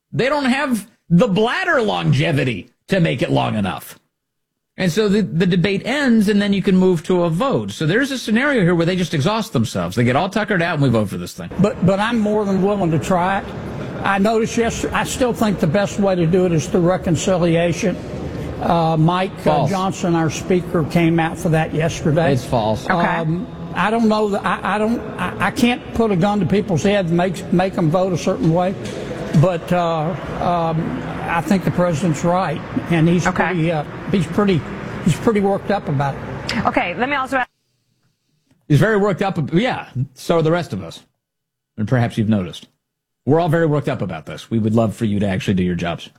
They don't have the bladder longevity to make it long enough. And so the debate ends, and then you can move to a vote. So there's a scenario here where they just exhaust themselves. They get all tuckered out, and we vote for this thing. But I'm more than willing to try it. I noticed yesterday, I still think the best way to do it is through reconciliation. Mike Johnson, our speaker, came out for that yesterday. It's false. Okay. I don't know that I can't put a gun to people's head and make them vote a certain way, but I think the president's right, and he's pretty worked up about it. Okay, let me also ask. He's very worked up. Yeah, so are the rest of us, and perhaps you've noticed. We're all very worked up about this. We would love for you to actually do your jobs.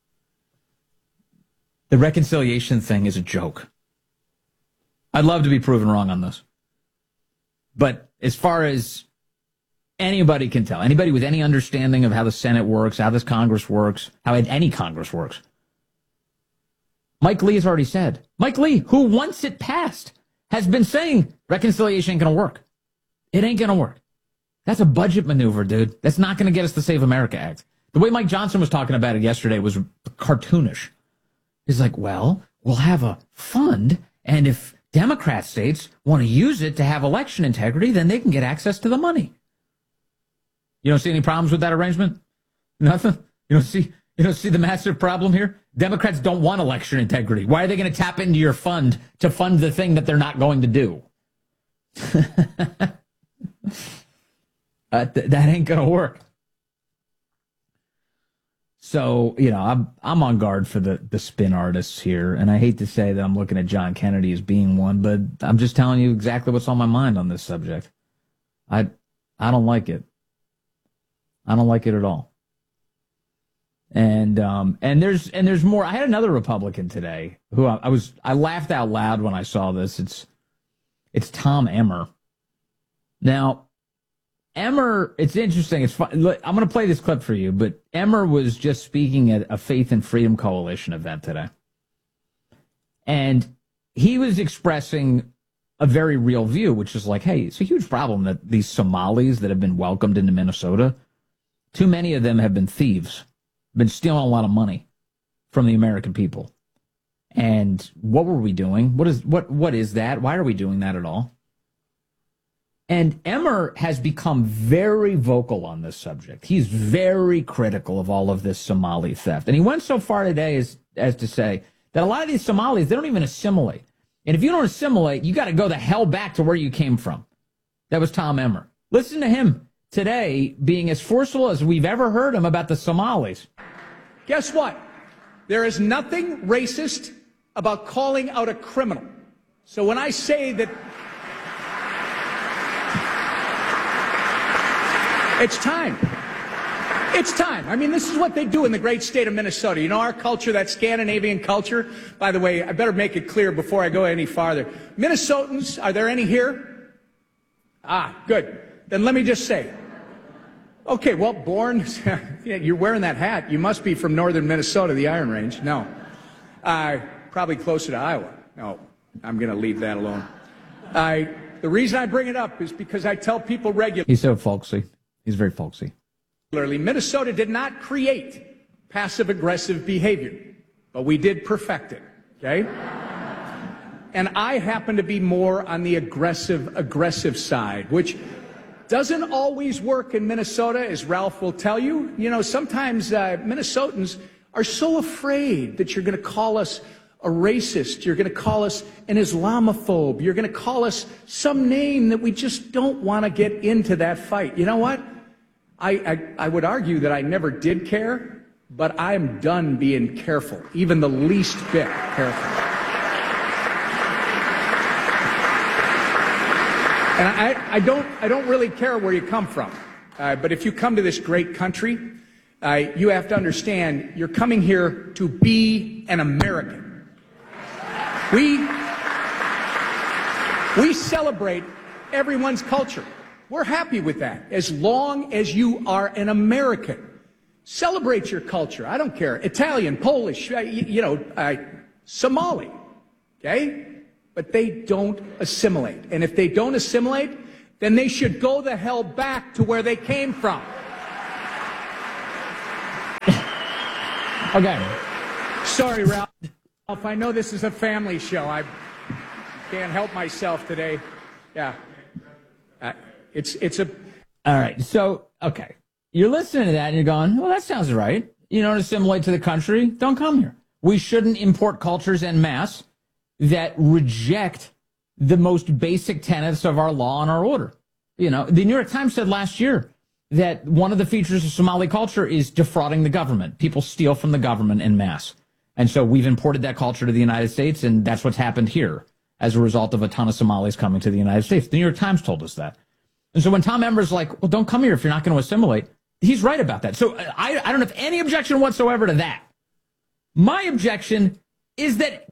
The reconciliation thing is a joke. I'd love to be proven wrong on this. But as far as anybody can tell, anybody with any understanding of how the Senate works, how this Congress works, how any Congress works, Mike Lee has already said. Mike Lee, who once it passed, has been saying reconciliation ain't going to work. It ain't going to work. That's a budget maneuver, dude. That's not going to get us the Save America Act. The way Mike Johnson was talking about it yesterday was cartoonish. He's like, well, we'll have a fund, and if Democrat states want to use it to have election integrity, then they can get access to the money. You don't see any problems with that arrangement? Nothing? You don't see the massive problem here? Democrats don't want election integrity. Why are they going to tap into your fund to fund the thing that they're not going to do? That ain't going to work. So, I'm on guard for the spin artists here, and I hate to say that I'm looking at John Kennedy as being one, but I'm just telling you exactly what's on my mind on this subject. I don't like it. I don't like it at all. And there's more. I had another Republican today who I laughed out loud when I saw this. It's Tom Emmer. Now, Emmer, it's interesting. It's fun. Look, I'm going to play this clip for you, but Emmer was just speaking at a Faith and Freedom Coalition event today. And he was expressing a very real view, which is like, hey, it's a huge problem that these Somalis that have been welcomed into Minnesota, too many of them have been thieves, been stealing a lot of money from the American people. And what were we doing? What is that? Why are we doing that at all? And Emmer has become very vocal on this subject. He's very critical of all of this Somali theft. And he went so far today as to say that a lot of these Somalis, they don't even assimilate. And if you don't assimilate, you got to go the hell back to where you came from. That was Tom Emmer. Listen to him today being as forceful as we've ever heard him about the Somalis. Guess what? There is nothing racist about calling out a criminal. So when I say that it's time. It's time. I mean, this is what they do in the great state of Minnesota. You know, our culture, that Scandinavian culture. By the way, I better make it clear before I go any farther. Minnesotans, are there any here? Ah, good. Then let me just say. Okay, well, born, yeah, you're wearing that hat. You must be from northern Minnesota, the Iron Range. No. Probably closer to Iowa. No, I'm going to leave that alone. The reason I bring it up is because I tell people regularly. He's so folksy. He's very folksy. Minnesota did not create passive-aggressive behavior, but we did perfect it, okay? And I happen to be more on the aggressive side, which doesn't always work in Minnesota, as Ralph will tell you. You know, sometimes Minnesotans are so afraid that you're going to call us a racist, you're going to call us an Islamophobe, you're going to call us some name that we just don't want to get into that fight. You know what? I would argue that I never did care, but I'm done being careful, even the least bit careful. And I don't really care where you come from, but if you come to this great country, you have to understand you're coming here to be an American. We celebrate everyone's culture. We're happy with that, as long as you are an American. Celebrate your culture. I don't care. Italian, Polish, Somali, okay? But they don't assimilate. And if they don't assimilate, then they should go the hell back to where they came from. Okay. Sorry, Ralph. I know this is a family show. I can't help myself today. Yeah. It's a... All right. So, okay. You're listening to that and you're going, well, that sounds right. You don't assimilate to the country, don't come here. We shouldn't import cultures en masse that reject the most basic tenets of our law and our order. You know, the New York Times said last year that one of the features of Somali culture is defrauding the government. People steal from the government en masse. And so we've imported that culture to the United States, and that's what's happened here as a result of a ton of Somalis coming to the United States. The New York Times told us that. And so when Tom Emmer's like, well, don't come here if you're not going to assimilate, he's right about that. So I don't have any objection whatsoever to that. My objection is that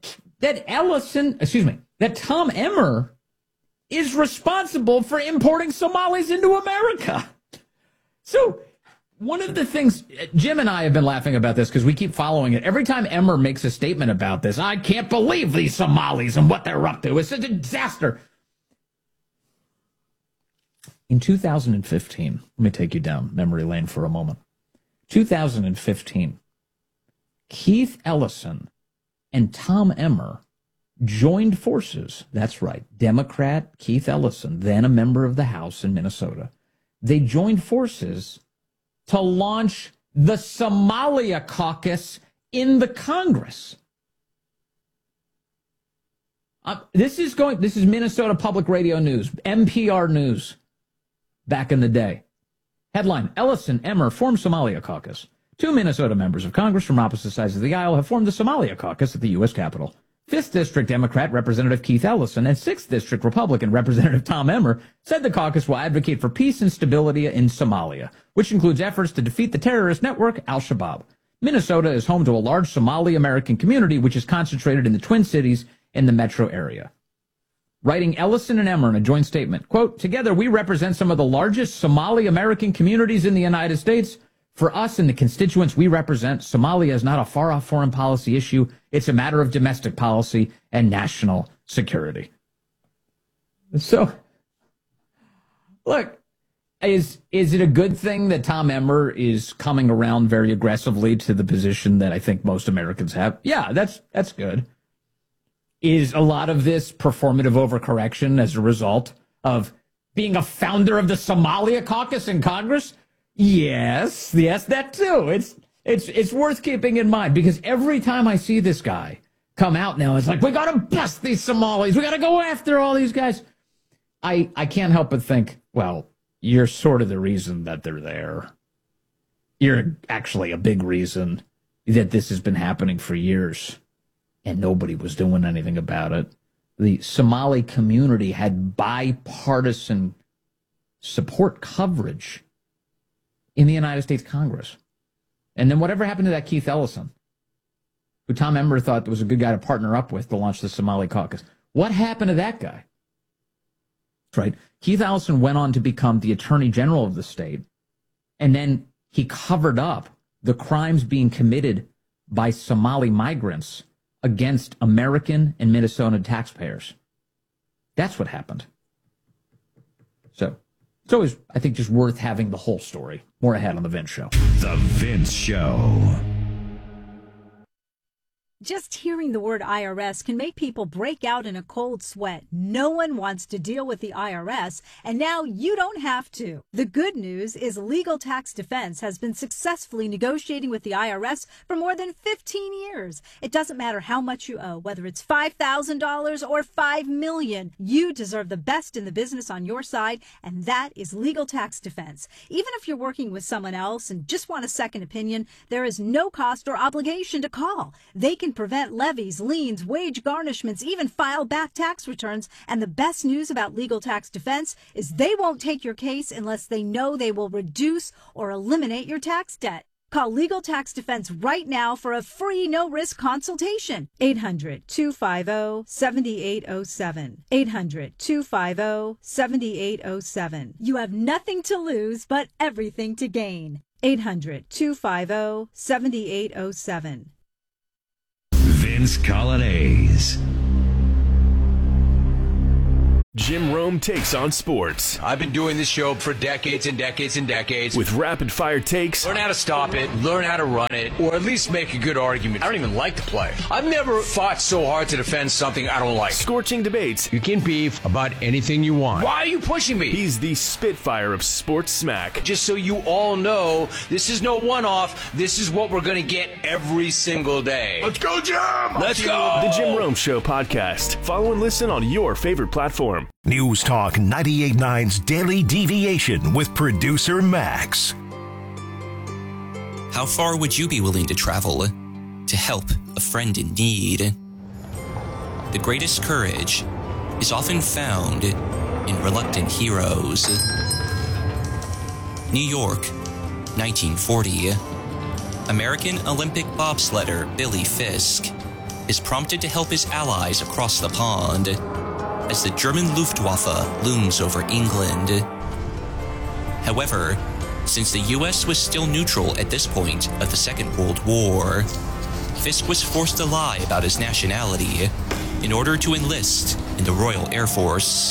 Tom Emmer is responsible for importing Somalis into America. So one of the things, Jim and I have been laughing about this because we keep following it. Every time Emmer makes a statement about this, I can't believe these Somalis and what they're up to. It's a disaster. In 2015, let me take you down memory lane for a moment. 2015, Keith Ellison and Tom Emmer joined forces. That's right. Democrat Keith Ellison, then a member of the House in Minnesota. They joined forces to launch the Somalia Caucus in the Congress. This is Minnesota Public Radio News, NPR News, back in the day. Headline, Ellison, Emmer form Somalia Caucus. Two Minnesota members of Congress from opposite sides of the aisle have formed the Somalia Caucus at the U.S. Capitol. 5th District Democrat Representative Keith Ellison and 6th District Republican Representative Tom Emmer said the caucus will advocate for peace and stability in Somalia, which includes efforts to defeat the terrorist network Al-Shabaab. Minnesota is home to a large Somali American community, which is concentrated in the Twin Cities in the metro area. Writing Ellison and Emmer in a joint statement, quote, together we represent some of the largest Somali American communities in the United States. For us and the constituents we represent, Somalia is not a far-off foreign policy issue. It's a matter of domestic policy and national security. So, look, is it a good thing that Tom Emmer is coming around very aggressively to the position that I think most Americans have? Yeah, that's good. Is a lot of this performative overcorrection as a result of being a founder of the Somalia Caucus in Congress? Yes, that too. It's worth keeping in mind because every time I see this guy come out now, it's like, we got to bust these Somalis. We got to go after all these guys. I can't help but think, well, you're sort of the reason that they're there. You're actually a big reason that this has been happening for years and nobody was doing anything about it. The Somali community had bipartisan support coverage in the United States Congress. And then whatever happened to that Keith Ellison, who Tom Emmer thought was a good guy to partner up with to launch the Somali Caucus? What happened to that guy? That's right. Keith Ellison went on to become the Attorney General of the state, and then he covered up the crimes being committed by Somali migrants against American and Minnesota taxpayers. That's what happened. So it's always, I think, just worth having the whole story. More ahead on The Vince Show. The Vince Show. Just hearing the word IRS can make people break out in a cold sweat. No one wants to deal with the IRS, and now you don't have to. The good news is Legal Tax Defense has been successfully negotiating with the IRS for more than 15 years. It doesn't matter how much you owe, whether it's $5,000 or $5 million. You deserve the best in the business on your side, and that is Legal Tax Defense. Even if you're working with someone else and just want a second opinion, there is no cost or obligation to call. They can prevent levies, liens, wage garnishments, even file back tax returns. And the best news about Legal Tax Defense is they won't take your case unless they know they will reduce or eliminate your tax debt. Call Legal Tax Defense right now for a free no-risk consultation. 800-250-7807. 800-250-7807. You have nothing to lose but everything to gain. 800-250-7807. Vince Coglianese. Jim Rome takes on sports. I've been doing this show for decades and decades and decades. With rapid-fire takes. Learn how to stop it, learn how to run it, or at least make a good argument. I don't even like to play. I've never fought so hard to defend something I don't like. Scorching debates. You can beef about anything you want. Why are you pushing me? He's the Spitfire of sports smack. Just so you all know, this is no one-off. This is what we're going to get every single day. Let's go, Jim! Let's go! The Jim Rome Show podcast. Follow and listen on your favorite platform. News Talk 98.9's Daily Deviation with producer Max. How far would you be willing to travel to help a friend in need? The greatest courage is often found in reluctant heroes. New York, 1940. American Olympic bobsledder Billy Fisk is prompted to help his allies across the pond as the German Luftwaffe looms over England. However, since the U.S. was still neutral at this point of the Second World War, Fisk was forced to lie about his nationality in order to enlist in the Royal Air Force.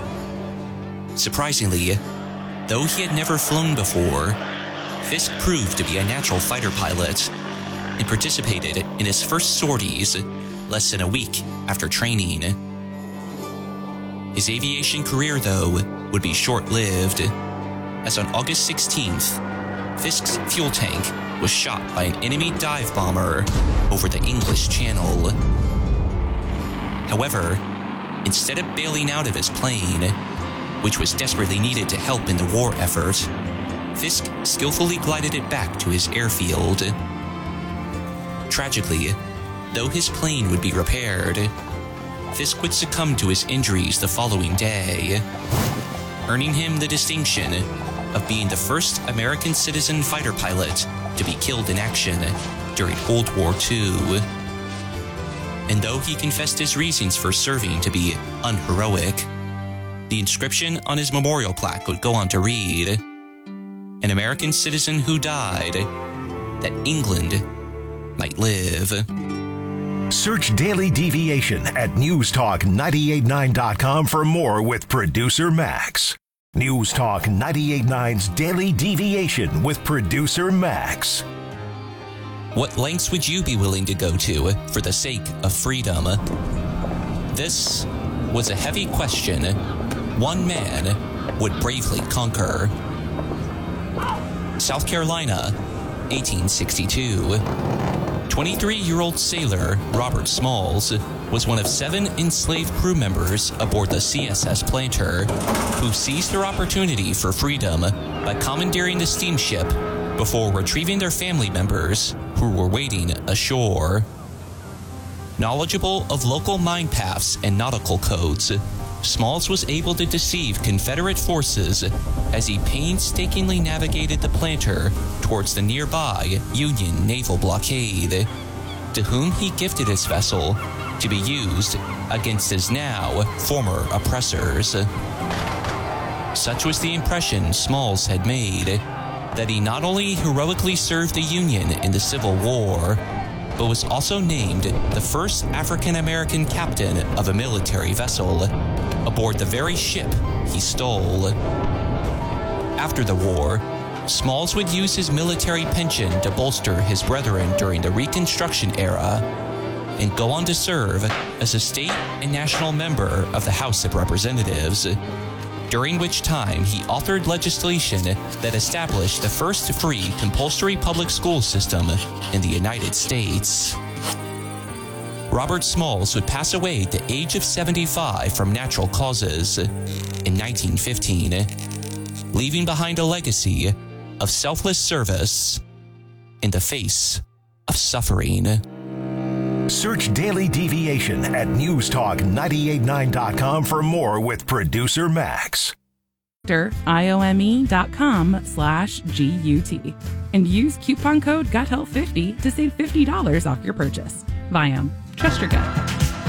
Surprisingly, though he had never flown before, Fisk proved to be a natural fighter pilot and participated in his first sorties less than a week after training. His aviation career, though, would be short-lived, as on August 16th, Fisk's fuel tank was shot by an enemy dive bomber over the English Channel. However, instead of bailing out of his plane, which was desperately needed to help in the war effort, Fisk skillfully glided it back to his airfield. Tragically, though his plane would be repaired, Fisk would succumb to his injuries the following day, earning him the distinction of being the first American citizen fighter pilot to be killed in action during World War II. And though he confessed his reasons for serving to be unheroic, the inscription on his memorial plaque would go on to read, "An American citizen who died that England might live." Search Daily Deviation at newstalk989.com for more with producer Max. News Talk 98.9's Daily Deviation with producer Max. What lengths would you be willing to go to for the sake of freedom? This was a heavy question one man would bravely conquer. South Carolina, 1862. 23-year-old sailor Robert Smalls was one of 7 enslaved crew members aboard the CSS Planter who seized their opportunity for freedom by commandeering the steamship before retrieving their family members who were waiting ashore. Knowledgeable of local mine paths and nautical codes, Smalls was able to deceive Confederate forces as he painstakingly navigated the Planter towards the nearby Union naval blockade, to whom he gifted his vessel to be used against his now former oppressors. Such was the impression Smalls had made that he not only heroically served the Union in the Civil War, but was also named the first African-American captain of a military vessel aboard the very ship he stole. After the war, Smalls would use his military pension to bolster his brethren during the Reconstruction era and go on to serve as a state and national member of the House of Representatives, during which time he authored legislation that established the first free compulsory public school system in the United States. Robert Smalls would pass away at the age of 75 from natural causes in 1915, leaving behind a legacy of selfless service in the face of suffering. Search Daily Deviation at newstalk989.com for more with producer Max. IOME.com/GUT and use coupon code GUTHEALTH50 to save $50 off your purchase. Viome. Trust your gut.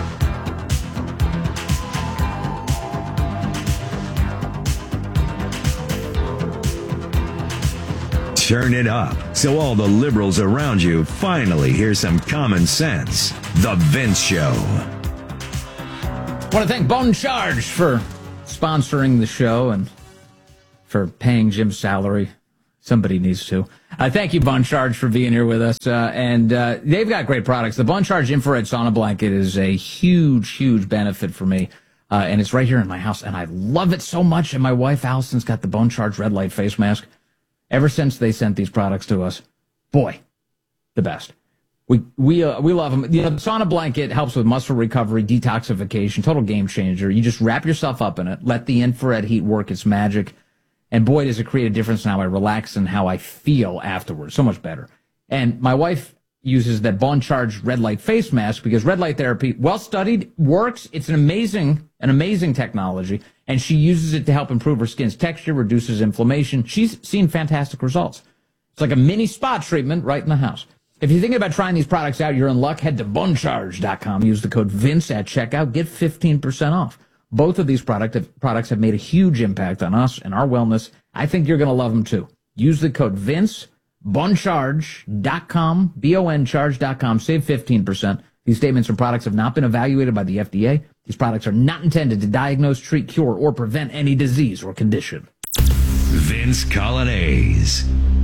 Turn it up so all the liberals around you finally hear some common sense. The Vince Show. I want to thank Bone Charge for sponsoring the show and for paying Jim's salary. Somebody needs to. Thank you, Bun Charge, for being here with us. And they've got great products. The Bun Charge infrared sauna blanket is a huge, huge benefit for me. And it's right here in my house, and I love it so much. And my wife, Allison's got the Bun Charge red light face mask. Ever since they sent these products to us, boy, the best. We love them. You know, the sauna blanket helps with muscle recovery, detoxification, total game changer. You just wrap yourself up in it, let the infrared heat work its magic, and boy, does it create a difference in how I relax and how I feel afterwards. So much better. And my wife uses that Bun Charge red light face mask because red light therapy, well studied, works. It's an amazing technology, and she uses it to help improve her skin's texture, reduces inflammation. She's seen fantastic results. It's like a mini spa treatment right in the house. If you're thinking about trying these products out, you're in luck. Head to buncharge.com. Use the code Vince at checkout. Get 15% off. Both of these products have made a huge impact on us and our wellness. I think you're going to love them too. Use the code Vince, buncharge.com, BONcharge.com. Save 15%. These statements and products have not been evaluated by the FDA. These products are not intended to diagnose, treat, cure, or prevent any disease or condition. Vince Coglianese.